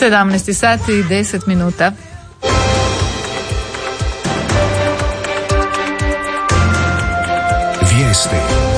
17 sati i 10 minuta. Vijesti.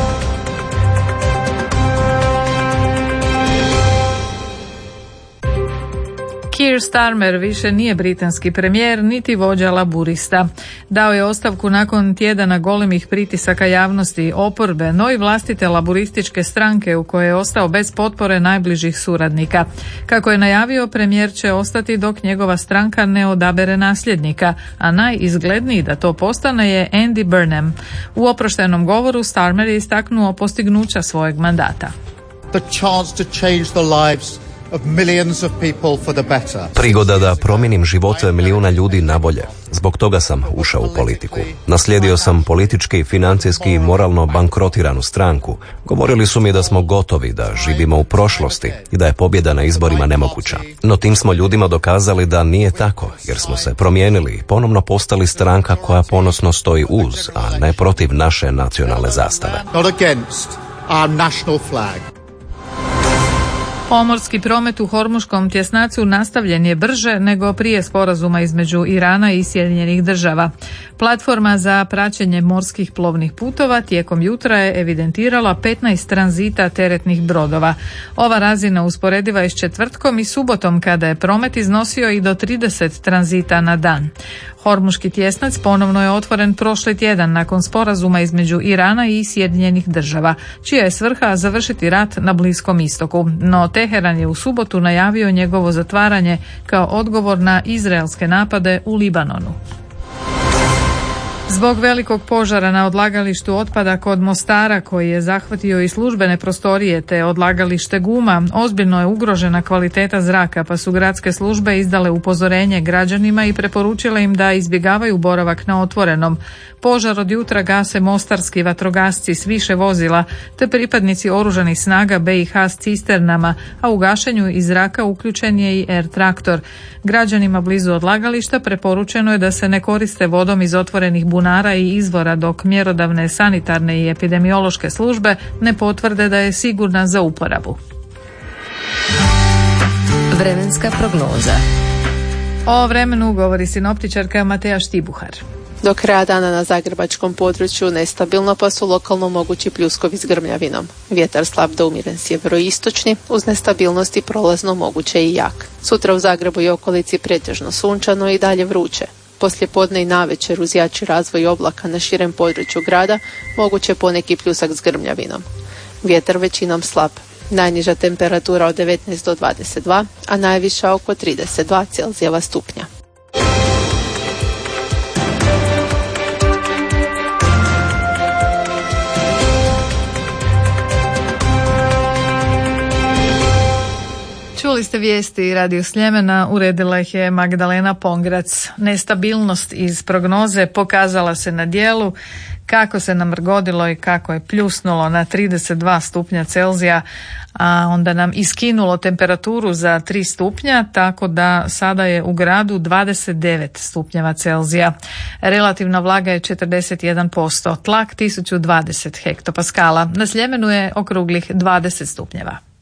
Keir Starmer više nije britanski premijer niti vođa laburista. Dao je ostavku nakon tjedana golemih pritisaka javnosti, oporbe, no i vlastite laburističke stranke u kojoj je ostao bez potpore najbližih suradnika. Kako je najavio, premijer će ostati dok njegova stranka ne odabere nasljednika, a najizgledniji da to postane je Andy Burnham. U oproštenom govoru Starmer je istaknuo postignuća svojeg mandata. The chance to change the lives of millions of people for the better. Prigoda da promijenim živote milijuna ljudi na bolje. Zbog toga sam ušao u politiku. Naslijedio sam politički, financijski i moralno bankrotiranu stranku. Govorili su mi da smo gotovi, da živimo u prošlosti i da je pobjeda na izborima nemoguća. No tim smo ljudima dokazali da nije tako, jer smo se promijenili i ponovno postali stranka koja ponosno stoji uz, a ne protiv naše nacionalne zastave. Not against our national flag. Pomorski promet u Hormuškom tjesnacu nastavljen je brže nego prije sporazuma između Irana i Sjedinjenih država. Platforma za praćenje morskih plovnih putova tijekom jutra je evidentirala 15 tranzita teretnih brodova. Ova razina usporediva je s četvrtkom i subotom kada je promet iznosio i do 30 tranzita na dan. Hormuški tjesnac ponovno je otvoren prošli tjedan nakon sporazuma između Irana i Sjedinjenih država, čija je svrha završiti rat na Bliskom istoku. No Teheran je u subotu najavio njegovo zatvaranje kao odgovor na izraelske napade u Libanonu. Zbog velikog požara na odlagalištu otpada kod Mostara, koji je zahvatio i službene prostorije te odlagalište guma, ozbiljno je ugrožena kvaliteta zraka, pa su gradske službe izdale upozorenje građanima i preporučile im da izbjegavaju boravak na otvorenom. Požar od jutra gase mostarski vatrogasci s više vozila te pripadnici oružanih snaga BiH s cisternama, a u gašenju iz zraka uključen je i air traktor. Građanima blizu odlagališta preporučeno je da se ne koriste vodom iz otvorenih bunara i izvora dok mjerodavne sanitarne i epidemiološke službe ne potvrde da je sigurna za uporabu. Vremenska prognoza. O vremenu govori sinoptičarka Mateja Štibuhar. Do kraja dana na zagrebačkom području nestabilno, pa su lokalno mogući pljuskovi s grmljavinom. Vjetar slab do umjeren sjeveroistočni, uz nestabilnost i prolazno moguće i jak. Sutra u Zagrebu i okolici pretežno sunčano i dalje vruće. Poslijepodne i navečer uz jači razvoj oblaka na širem području grada moguće poneki pljusak s grmljavinom. Vjetar većinom slab. Najniža temperatura od 19 do 22, a najviša oko 32 Celzijeva stupnja. Čuli ste vijesti Radio Sljemena, uredila ih je Magdalena Pongrac. Nestabilnost iz prognoze pokazala se na djelu, kako se namrgodilo i kako je pljusnulo na 32 stupnja Celzija, a onda nam iskinulo temperaturu za 3 stupnja, tako da sada je u gradu 29 stupnjeva Celzija. Relativna vlaga je 41%, tlak 1020 hektopaskala. Na Sljemenu je okruglih 20 stupnjeva.